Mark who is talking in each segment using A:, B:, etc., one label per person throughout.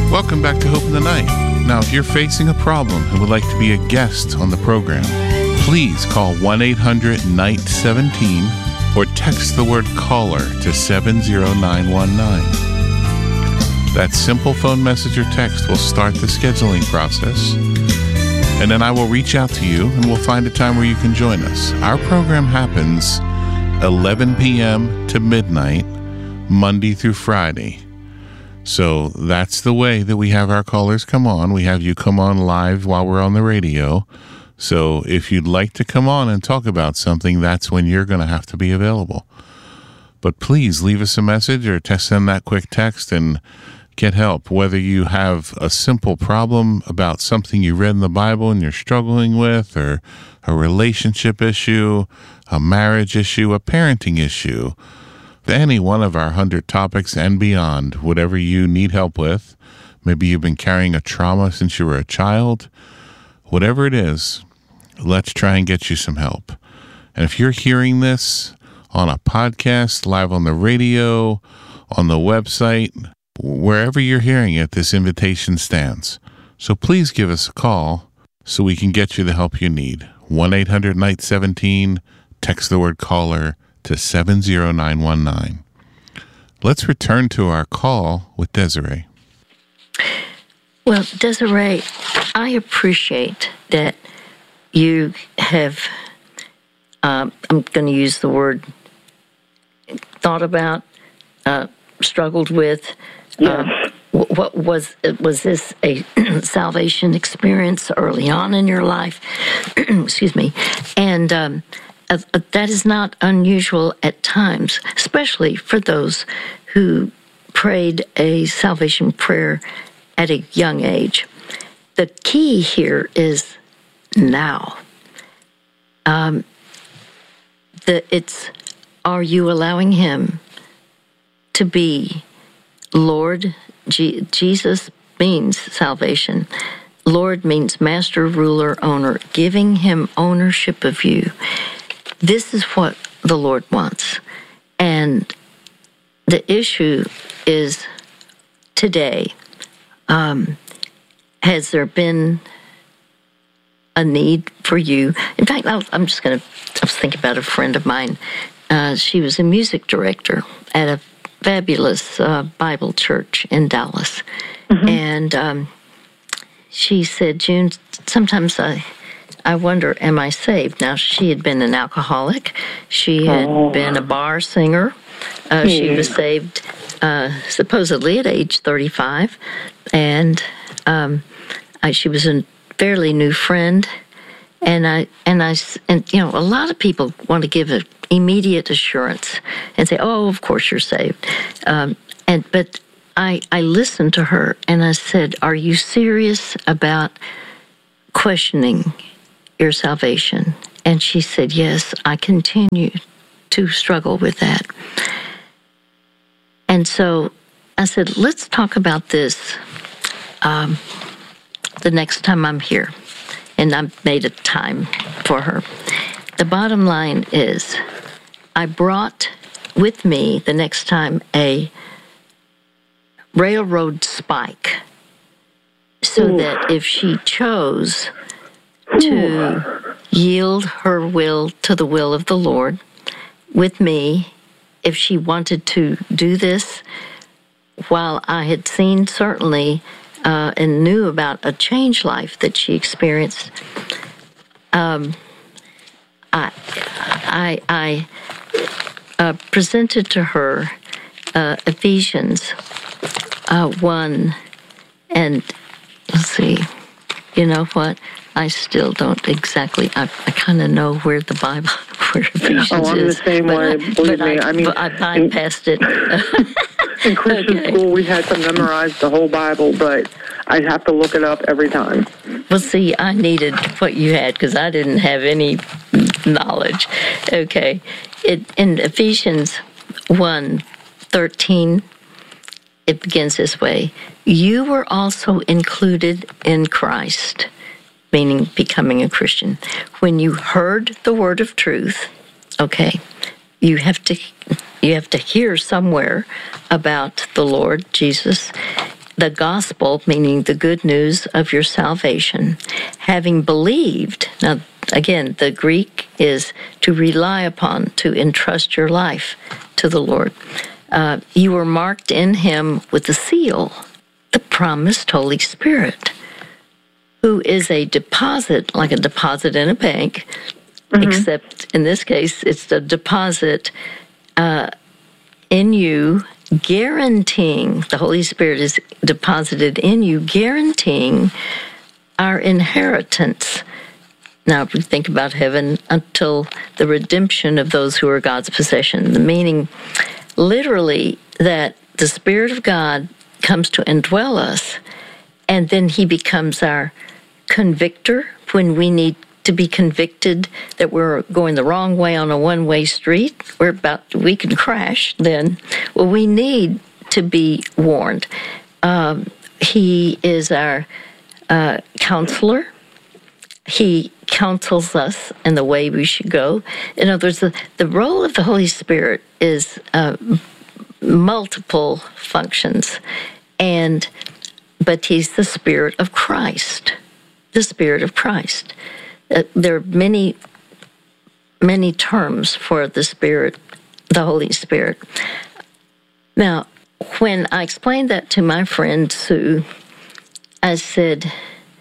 A: Welcome back to Hope in the Night. Now, if you're facing a problem and would like to be a guest on the program, please call 1-800-NIGHT-17 or text the word caller to 70919. That simple phone message or text will start the scheduling process, and then I will reach out to you and we'll find a time where you can join us. Our program happens 11 p.m. to midnight, Monday through Friday. So that's the way that we have our callers come on. We have you come on live while we're on the radio. So if you'd like to come on and talk about something, that's when you're going to have to be available. But please leave us a message or send that quick text and get help. Whether you have a simple problem about something you read in the Bible and you're struggling with, or a relationship issue, a marriage issue, a parenting issue, any one of our 100 topics and beyond, whatever you need help with. Maybe you've been carrying a trauma since you were a child. Whatever it is, let's try and get you some help. And if you're hearing this on a podcast, live on the radio, on the website, wherever you're hearing it, this invitation stands. So please give us a call so we can get you the help you need. 1-800-NIGHT-17, text the word caller to 70919. Let's return to our call with Desiree.
B: Well, Desiree, I appreciate that you have, I'm going to use the word, thought about, struggled with. What was this a salvation experience early on in your life? Excuse me. And that is not unusual at times, especially for those who prayed a salvation prayer at a young age. The key here is now. Are you allowing him to be Lord? Jesus means salvation. Lord means master, ruler, owner, giving him ownership of you. This is what the Lord wants. And the issue is today, has there been a need for you? In fact, I was thinking about a friend of mine. She was a music director at a fabulous Bible church in Dallas. Mm-hmm. And she said, June, sometimes I wonder, am I saved? Now, she had been an alcoholic. She had been a bar singer. She was saved supposedly at age 35. And she was a fairly new friend. And a lot of people want to give an immediate assurance and say, oh, of course you're saved. But I listened to her and I said, are you serious about questioning your salvation? And she said, yes, I continue to struggle with that. And so I said, let's talk about this the next time I'm here. And I made a time for her. The bottom line is, I brought with me the next time a railroad spike so that if she chose to yield her will to the will of the Lord with me, if she wanted to do this, while I had seen certainly and knew about a changed life that she experienced, I presented to her Ephesians 1, and let's see, you know what? I still don't exactly. I kind of know where the Bible, where Ephesians
C: I'm
B: is.
C: the same way. Believe me.
B: I bypassed it.
C: In Christian school, we had to memorize the whole Bible, but I have to look it up every time.
B: Well, see, I needed what you had because I didn't have any knowledge. Okay, in Ephesians 1:13, it begins this way: "You were also included in Christ," meaning becoming a Christian, "when you heard the word of truth." Okay, you have to hear somewhere about the Lord Jesus. the gospel, meaning the good news of your salvation, having believed. Now, again, the Greek is to rely upon, to entrust your life to the Lord. You were marked in him with the seal, the promised Holy Spirit, who is a deposit, like a deposit in a bank, except in this case, it's the deposit in you, guaranteeing, the Holy Spirit is deposited in you, guaranteeing our inheritance. Now, if we think about heaven, until the redemption of those who are God's possession, the meaning literally that the Spirit of God comes to indwell us, and then he becomes our convictor when we need to be convicted that we're going the wrong way on a one-way street. We can crash then. Well, we need to be warned. He is our counselor. He counsels us in the way we should go. In other words, the role of the Holy Spirit is multiple functions, but he's the Spirit of Christ. The Spirit of Christ. There are many, many terms for the Spirit, the Holy Spirit. Now, when I explained that to my friend Sue, I said,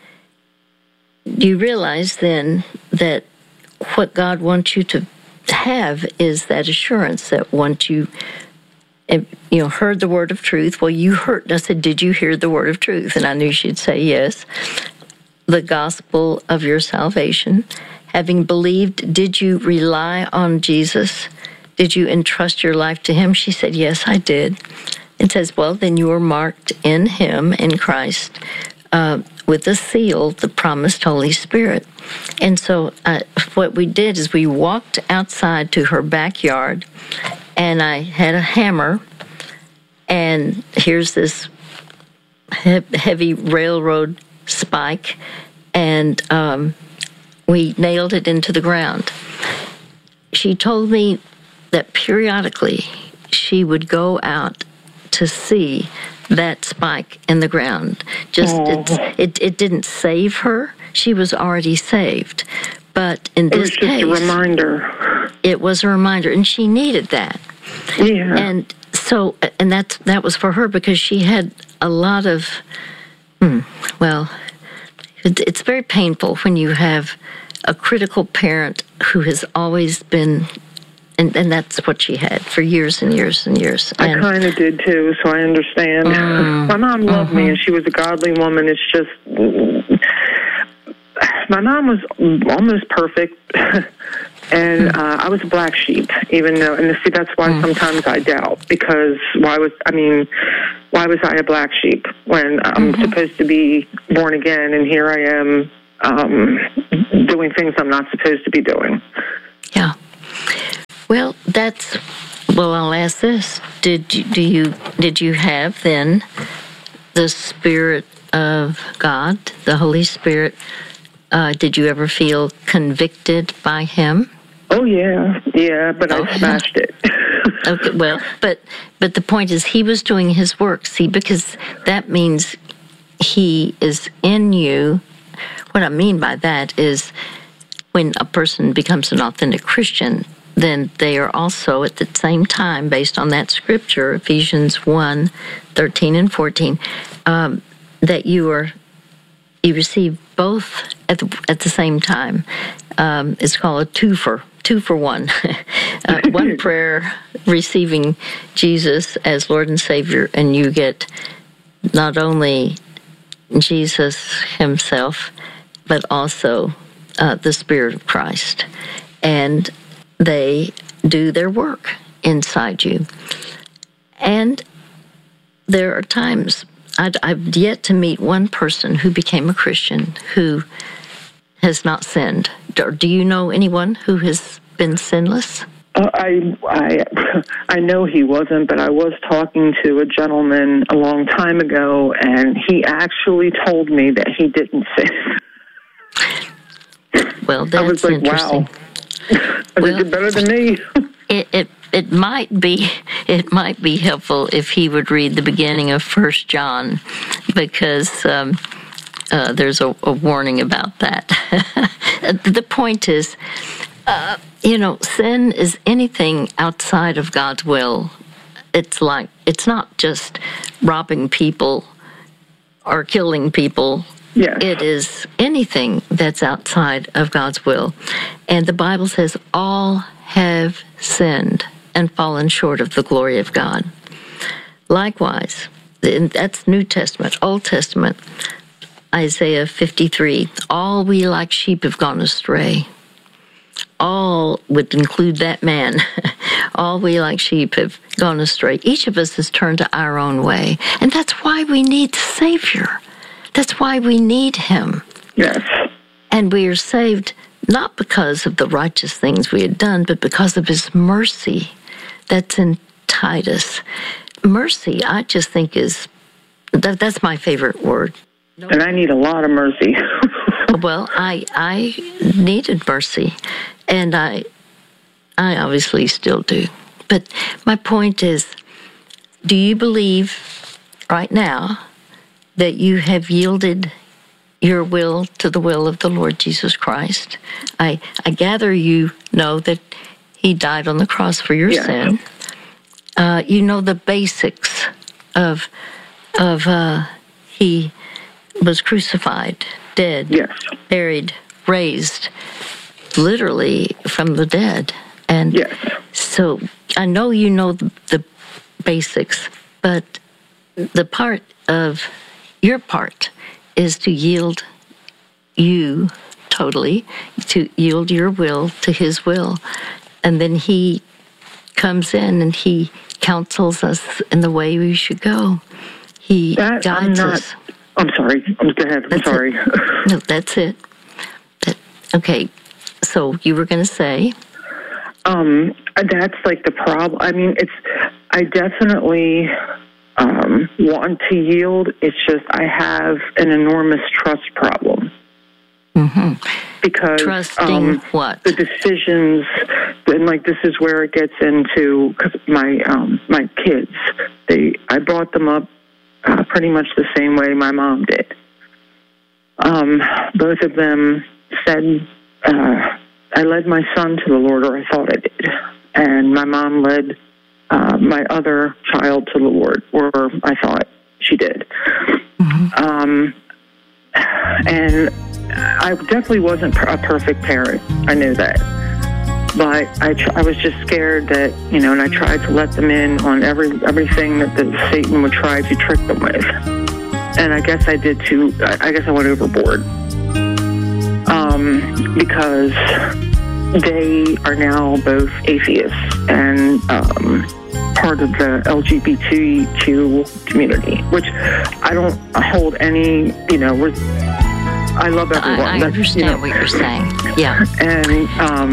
B: do you realize then that what God wants you to have is that assurance that once you heard the word of truth, well, you heard, I said, did you hear the word of truth? And I knew she'd say yes. The gospel of your salvation. Having believed, did you rely on Jesus? Did you entrust your life to him? She said, yes, I did. It says, well, then you are marked in him, in Christ, with the seal, the promised Holy Spirit. And so what we did is we walked outside to her backyard, and I had a hammer, and here's this heavy railroad spike, and we nailed it into the ground. She told me that periodically she would go out to see that spike in the ground. It didn't save her. She was already saved. But in this case,
C: it was just a reminder.
B: It was a reminder, and she needed that.
C: Yeah.
B: And so, and that was for her because she had a lot of, it's very painful when you have a critical parent who has always been, and that's what she had for years and years and years.
C: I kind of did too, so I understand. My mom loved me, and she was a godly woman. It's just, my mom was almost perfect, and I was a black sheep, even though, and see, that's why sometimes I doubt, because why was I a black sheep when I'm supposed to be born again, and here I am doing things I'm not supposed to be doing?
B: Yeah. Well, I'll ask this. Did you have then the Spirit of God, the Holy Spirit? Did you ever feel convicted by him?
C: Oh, yeah, but I smashed it.
B: Okay, well, but the point is he was doing his work, see, because that means he is in you. What I mean by that is when a person becomes an authentic Christian, then they are also at the same time, based on that scripture, Ephesians 1:13 and 14, that you receive both at the same time. It's called a two for one. One prayer, receiving Jesus as Lord and Savior, and you get not only Jesus himself, but also the Spirit of Christ. And they do their work inside you. And there are times, I've yet to meet one person who became a Christian who has not sinned. Do you know anyone who has been sinless?
C: I know he wasn't, but I was talking to a gentleman a long time ago, and he actually told me that he didn't sin.
B: Well, that's
C: I was like,
B: interesting.
C: wow. They did better than me.
B: it might be helpful if he would read the beginning of 1 John, because there's a warning about that. The point is, sin is anything outside of God's will. It's not just robbing people or killing people.
C: Yes.
B: It is anything that's outside of God's will. And the Bible says all have sinned and fallen short of the glory of God. Likewise, that's New Testament. Old Testament, Isaiah 53, all we like sheep have gone astray. All would include that man. All we like sheep have gone astray. Each of us has turned to our own way. And that's why we need the Savior. That's why we need him.
C: Yes.
B: And we are saved not because of the righteous things we had done, but because of his mercy. That's in Titus. Mercy, I just think that's my favorite word.
C: And I need a lot of mercy.
B: Well, I needed mercy, and I obviously still do. But my point is, do you believe right now that you have yielded your will to the will of the Lord Jesus Christ? I gather you know that he died on the cross for your sin. You know the basics of he was crucified, dead, buried, raised, literally from the dead. And so I know you know the basics, but the part of your part is to yield you totally, to yield your will to his will. And then he comes in and he counsels us in the way we should go. He guides us.
C: I'm sorry. Go ahead. I'm sorry.
B: No, that's it. Okay. So you were going to say?
C: That's like the problem. I mean, I definitely want to yield. It's just I have an enormous trust problem.
B: Mm-hmm.
C: Because
B: trusting what?
C: The decisions, and like this is where it gets into, because my kids, I brought them up pretty much the same way my mom did. Both of them said, I led my son to the Lord, or I thought I did. And my mom led my other child to the Lord, or I thought she did. Mm-hmm. And I definitely wasn't a perfect parent. I knew that. But I was just scared that, and I tried to let them in on everything that Satan would try to trick them with. And I guess I did too. I guess I went overboard. Because they are now both atheists and part of the LGBTQ community, which I don't hold any, I love everyone.
B: I understand what you're saying. Yeah.
C: And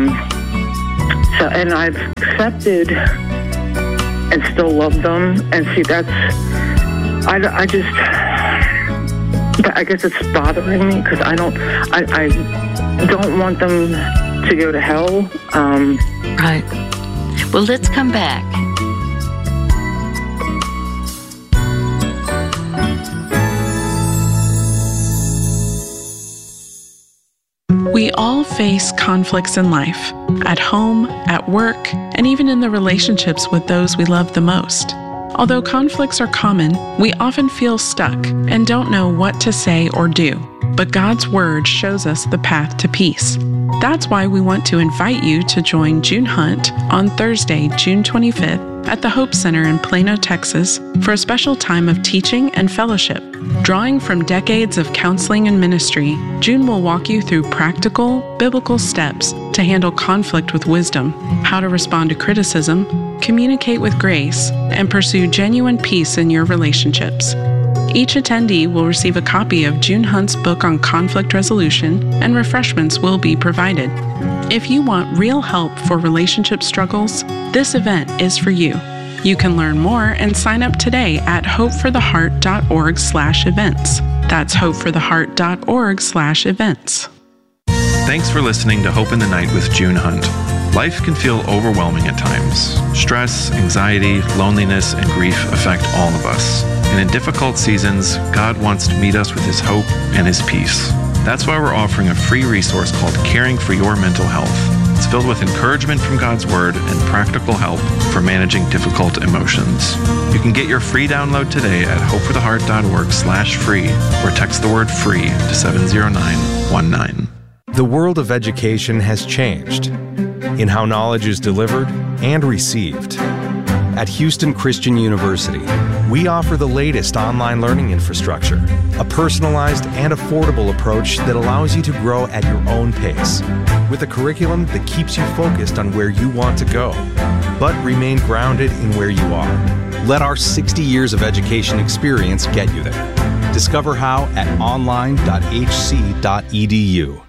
C: and I've accepted and still love them. And see, that's, I guess it's bothering me because I don't want them to go to hell.
B: Right. Well, let's come back.
D: We all face conflicts in life, at home, at work, and even in the relationships with those we love the most. Although conflicts are common, we often feel stuck and don't know what to say or do. But God's Word shows us the path to peace. That's why we want to invite you to join June Hunt on Thursday, June 25th at the Hope Center in Plano, Texas for a special time of teaching and fellowship. Drawing from decades of counseling and ministry, June will walk you through practical, biblical steps to handle conflict with wisdom, how to respond to criticism, communicate with grace, and pursue genuine peace in your relationships. Each attendee will receive a copy of June Hunt's book on conflict resolution, and refreshments will be provided. If you want real help for relationship struggles, this event is for you. You can learn more and sign up today at hopefortheheart.org/events. That's hopefortheheart.org/events.
E: Thanks for listening to Hope in the Night with June Hunt. Life can feel overwhelming at times. Stress, anxiety, loneliness, and grief affect all of us. And in difficult seasons, God wants to meet us with His hope and His peace. That's why we're offering a free resource called Caring for Your Mental Health. It's filled with encouragement from God's Word and practical help for managing difficult emotions. You can get your free download today at hopefortheheart.org/free or text the word FREE to 70919.
F: The world of education has changed in how knowledge is delivered and received. At Houston Christian University, we offer the latest online learning infrastructure, a personalized and affordable approach that allows you to grow at your own pace, with a curriculum that keeps you focused on where you want to go, but remain grounded in where you are. Let our 60 years of education experience get you there. Discover how at online.hc.edu.